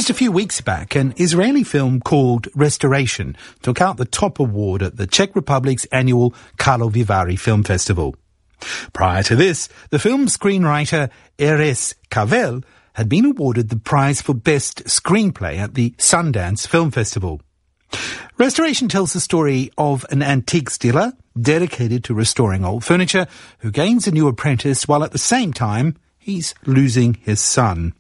Just a few weeks back, an Israeli film called Restoration took out the top award at the Czech Republic's annual Karlovy Vary Film Festival. Prior to this, the film's screenwriter Erez Kavel had been awarded the prize for Best Screenplay at the Sundance Film Festival. Restoration tells the story of an antiques dealer dedicated to restoring old furniture who gains a new apprentice while at the same time he's losing his son.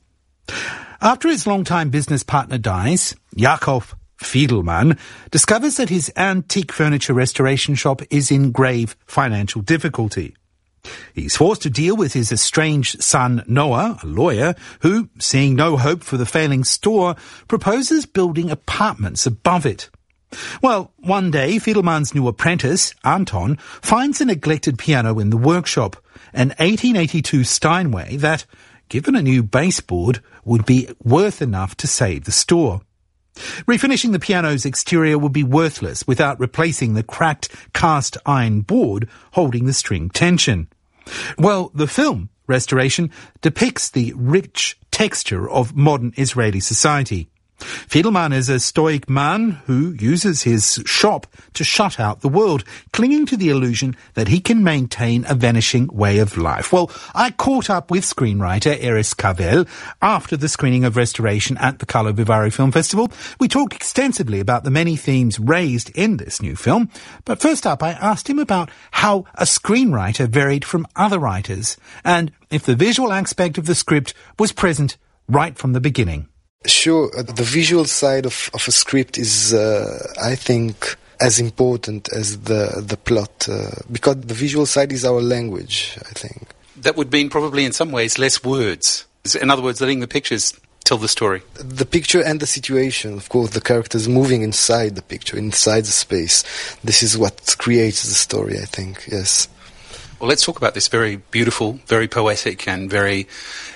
After his longtime business partner dies, Yakov Fiedelman discovers that his antique furniture restoration shop is in grave financial difficulty. He's forced to deal with his estranged son Noah, a lawyer, who, seeing no hope for the failing store, proposes building apartments above it. Well, one day, Fiedelman's new apprentice, Anton, finds a neglected piano in the workshop, an 1882 Steinway that, given a new baseboard, would be worth enough to save the store. Refinishing the piano's exterior would be worthless without replacing the cracked cast iron board holding the string tension. Well, the film, Restoration, depicts the rich texture of modern Israeli society. Fiedelman is a stoic man who uses his shop to shut out the world, clinging to the illusion that he can maintain a vanishing way of life. Well, I caught up with screenwriter Erez Kavel after the screening of Restoration at the Karlovy Vary Film Festival. We talked extensively about the many themes raised in this new film, but first up I asked him about how a screenwriter varied from other writers and if the visual aspect of the script was present right from the beginning. Sure, the visual side of a script is, I think, as important as the plot, because the visual side is our language, I think. That would mean probably in some ways less words. In other words, letting the pictures tell the story. The picture and the situation, of course, the characters moving inside the picture, inside the space. This is what creates the story, I think, yes. Well, let's talk about this very beautiful, very poetic and very,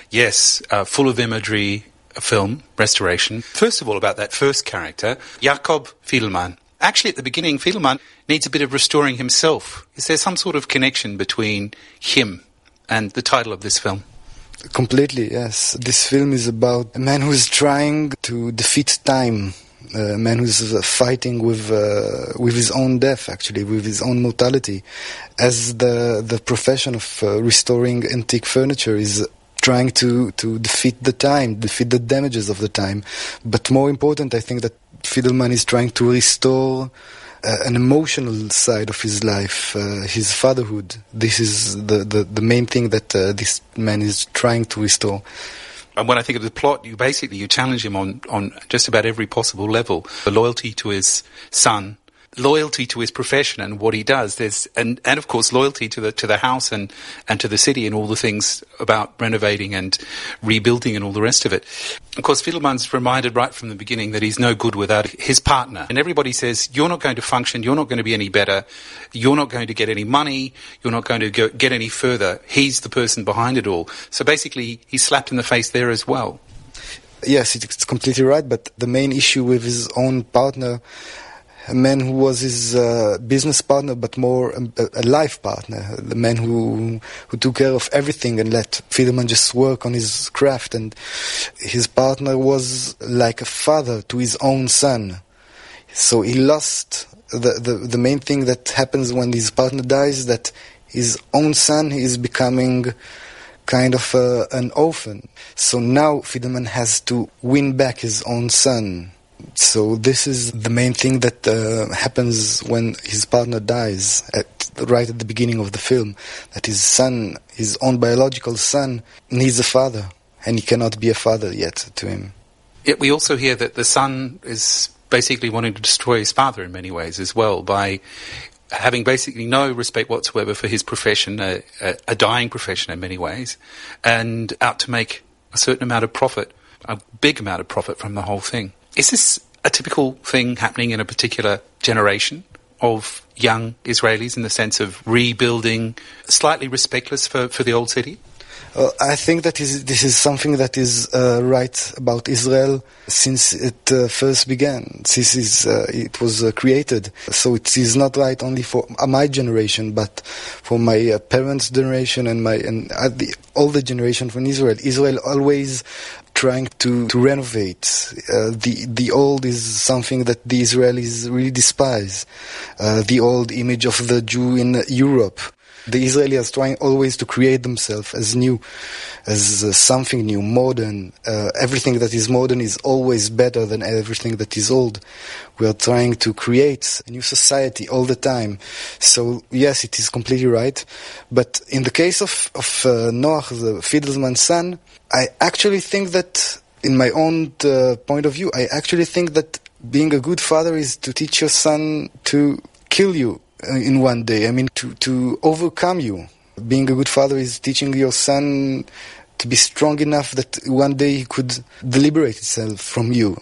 full of imagery film, Restoration. First of all, about that first character, Jakob Fiedelman. Actually, at the beginning, Fiedelman needs a bit of restoring himself. Is there some sort of connection between him and the title of this film? Completely, yes. This film is about a man who is trying to defeat time, a man who is fighting with his own death, actually, with his own mortality, as the profession of restoring antique furniture is trying to defeat the time, defeat the damages of the time. But more important, I think that Fiedelman is trying to restore an emotional side of his life, his fatherhood. This is the main thing that this man is trying to restore. And when I think of the plot, you challenge him on just about every possible level. The loyalty to his son, loyalty to his profession and what he does. There's and of course loyalty to the house and to the city and all the things about renovating and rebuilding and all the rest of it. Of course, Fiedelman's reminded right from the beginning that he's no good without his partner. And everybody says, you're not going to function, you're not going to be any better, you're not going to get any money, you're not going to get any further. He's the person behind it all. So basically, he's slapped in the face there as well. Yes, it's completely right, but the main issue with his own partner, a man who was his business partner, but more a life partner, the man who took care of everything and let Fiedelman just work on his craft. And his partner was like a father to his own son. So he lost the main thing that happens when his partner dies, that his own son is becoming kind of an orphan. So now Fiedelman has to win back his own son. So this is the main thing that happens when his partner dies, right at the beginning of the film, that his son, his own biological son, needs a father, and he cannot be a father yet to him. Yet we also hear that the son is basically wanting to destroy his father in many ways as well, by having basically no respect whatsoever for his profession, a dying profession in many ways, and out to make a certain amount of profit, a big amount of profit from the whole thing. Is this a typical thing happening in a particular generation of young Israelis in the sense of rebuilding, slightly respectless for the old city? I think that this is something that is right about Israel since it first began, since it was created. So it is not right only for my generation, but for my parents' generation and all the generation from Israel. Israel always trying to renovate. The old is something that the Israelis really despise. The old image of the Jew in Europe. The Israelis trying always to create themselves as new, as something new, modern. Everything that is modern is always better than everything that is old. We are trying to create a new society all the time. So yes, it is completely right. But in the case of Noach, the Fidelsman's son, I actually think that, in my own point of view, I actually think that being a good father is to teach your son to kill you in one day. I mean, to overcome you. Being a good father is teaching your son to be strong enough that one day he could liberate himself from you.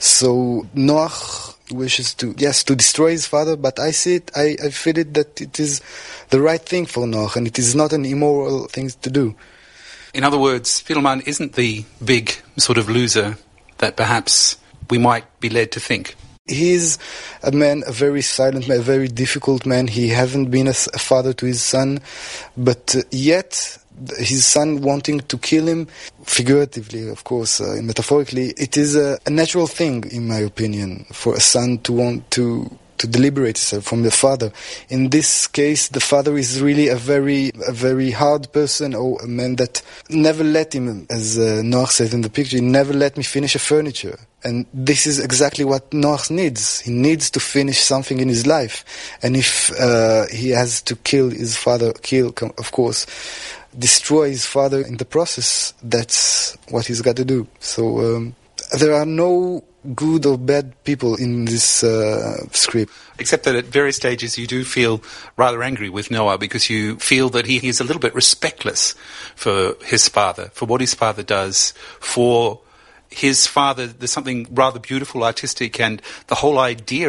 So Noach wishes to destroy his father, but I see it, I feel it that it is the right thing for Noach, and it is not an immoral thing to do. In other words, Fidelman isn't the big sort of loser that perhaps we might be led to think. He's a man, a very silent man, a very difficult man. He hasn't been a father to his son, but yet his son wanting to kill him, figuratively, of course, metaphorically, it is a natural thing, in my opinion, for a son to want to deliberate himself from the father. In this case, the father is really a very hard person, or a man that never let him, as Noach says in the picture, he never let me finish a furniture. And this is exactly what Noach needs. He needs to finish something in his life. And if he has to kill his father, of course, destroy his father in the process, that's what he's got to do. So there are no good or bad people in this script. Except that at various stages you do feel rather angry with Noah, because you feel that he is a little bit respectless for his father, for what his father does, for his father. There's something rather beautiful, artistic, and the whole idea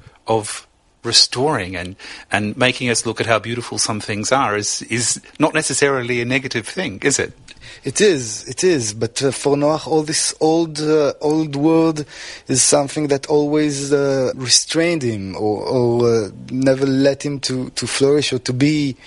of restoring and making us look at how beautiful some things are is not necessarily a negative thing, is it? It is. But for Noach, all this old world is something that always restrained him, or never let him to flourish or to be.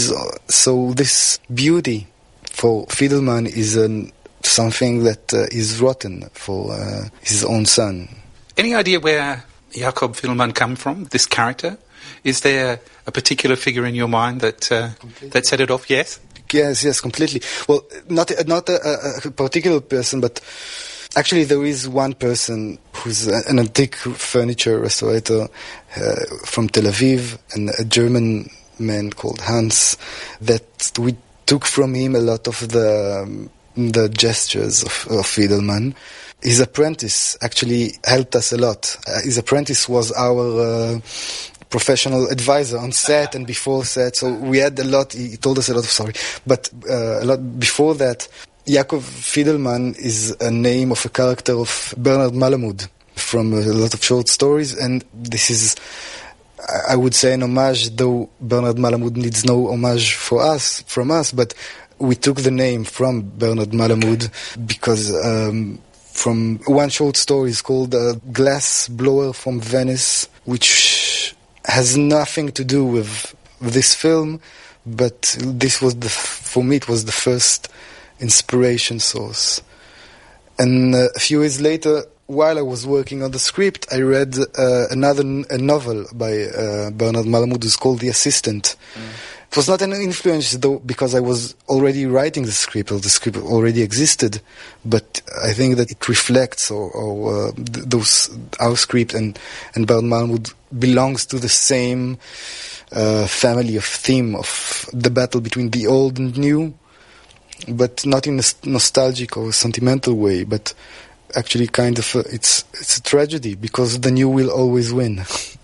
So this beauty for Fidelman is something that is rotten for his own son. Any idea where Jacob Fidelman come from, this character? Is there a particular figure in your mind that set it off? Yes? Yes, completely. Well, not a particular person, but actually there is one person who's an antique furniture restorator from Tel Aviv, and a German man called Hans, that we took from him a lot of the gestures of Fidelman. His apprentice actually helped us a lot. His apprentice was our professional advisor on set and before set, so we had a lot. He told us a lot of story, but a lot before that. Yaakov Fidelman is a name of a character of Bernard Malamud from a lot of short stories, and this is, I would say, an homage, though Bernard Malamud needs no homage from us, but we took the name from Bernard Malamud because from one short story is called Glass Blower from Venice, which has nothing to do with this film, but this was for me it was the first inspiration source. And a few years later, while I was working on the script, I read a novel by Bernard Malamud, who's called The Assistant. It was not an influence, though, because I was already writing the script, or the script already existed, but I think that it reflects our script and Bernard Malamud belongs to the same family of theme of the battle between the old and new, but not in a nostalgic or sentimental way, but actually kind of it's a tragedy, because the new will always win.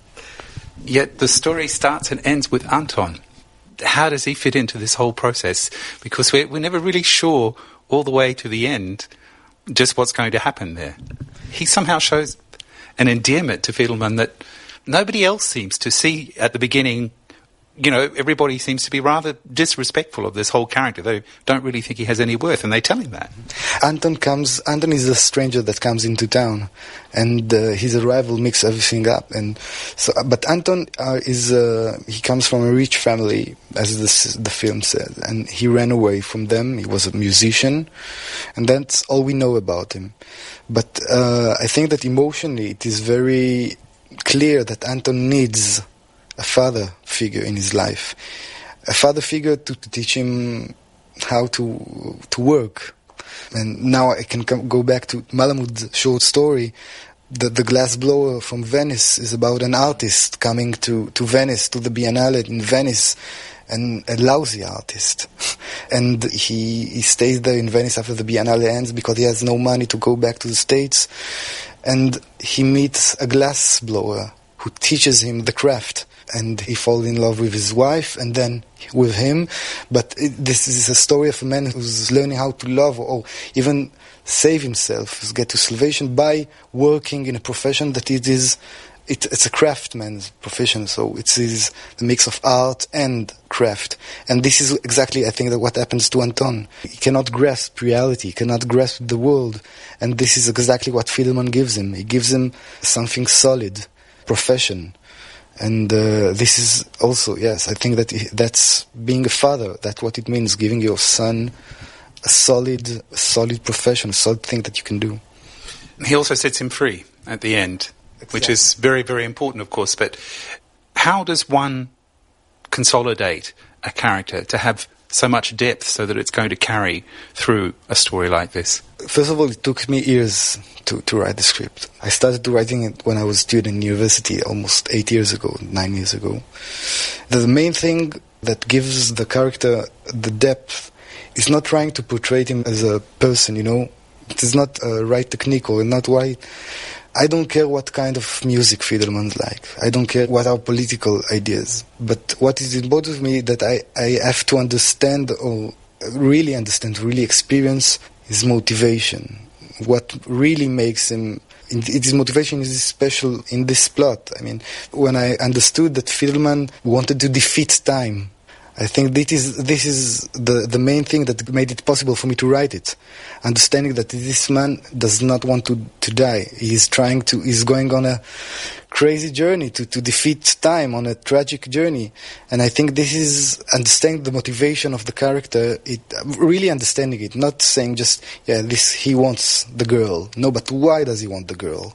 Yet the story starts and ends with Anton. How does he fit into this whole process? Because we're never really sure all the way to the end just what's going to happen there. He somehow shows an endearment to Fidelman that nobody else seems to see at the beginning everybody seems to be rather disrespectful of this whole character. They don't really think he has any worth, and they tell him that. Anton is a stranger that comes into town, and his arrival mixes everything up. And so, but Anton he comes from a rich family, as the film says, and he ran away from them. He was a musician, and that's all we know about him. But I think that emotionally it is very clear that Anton needs a father figure in his life, a father figure to teach him how to work. And now I can go back to Malamud's short story. The Glass Blower from Venice is about an artist coming to Venice, to the Biennale in Venice, and a lousy artist. And he stays there in Venice after the Biennale ends because he has no money to go back to the States. And he meets a glass blower who teaches him the craft. And he falls in love with his wife and then with him. But this is a story of a man who's learning how to love or even save himself, get to salvation by working in a profession that it's a craftsman's profession. So it is the mix of art and craft. And this is exactly, I think, that what happens to Anton. He cannot grasp reality, he cannot grasp the world. And this is exactly what Fiddelman gives him. He gives him something solid, profession. And this is also, yes, I think that's being a father. That's what it means, giving your son a solid profession, a solid thing that you can do. He also sets him free at the end, exactly. Which is very, very important, of course. But how does one consolidate a character to have so much depth so that it's going to carry through a story like this? First of all, it took me years to write the script. I started writing it when I was a student in university, almost 9 years ago. The main thing that gives the character the depth is not trying to portray him as a person, It is not a right technique or not right. I don't care what kind of music Fiddelman's like. I don't care what are political ideas. But what is important to me that I have to understand or really experience his motivation. What really makes him... His motivation is special in this plot. I mean, when I understood that Fiddelman wanted to defeat time, I think this is the main thing that made it possible for me to write it. Understanding that this man does not want to die. He's going on a crazy journey to defeat time, on a tragic journey. And I think this is understanding the motivation of the character, really understanding it, not saying just, he wants the girl. No, but why does he want the girl?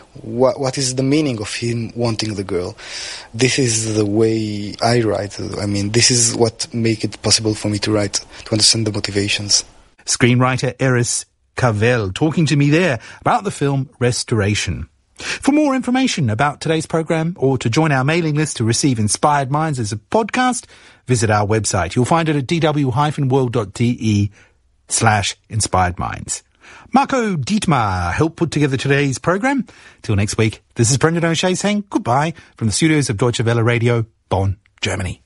What is the meaning of him wanting the girl? This is the way I write. I mean, this is what makes it possible for me to write, to understand the motivations. Screenwriter Erez Kavel talking to me there about the film Restoration. For more information about today's programme or to join our mailing list to receive Inspired Minds as a podcast, visit our website. You'll find it at dw-world.de/Inspired Minds. Marco Dietmar helped put together today's programme. Till next week, this is Brendan O'Shea saying goodbye from the studios of Deutsche Welle Radio, Bonn, Germany.